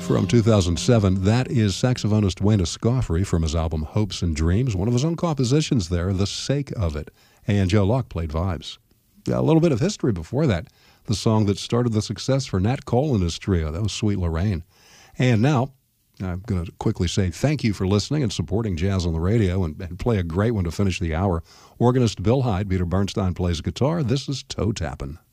From 2007, that is saxophonist Wayne Escoffery from his album Hopes and Dreams, one of his own compositions there, The Sake of It. And Joe Locke played vibes. A little bit of history before that, the song that started the success for Nat Cole and his trio. That was Sweet Lorraine. And now, I'm going to quickly say thank you for listening and supporting Jazz on the Radio and play a great one to finish the hour. Organist Bill Hyde, Peter Bernstein plays guitar. This is Toe Tappin'.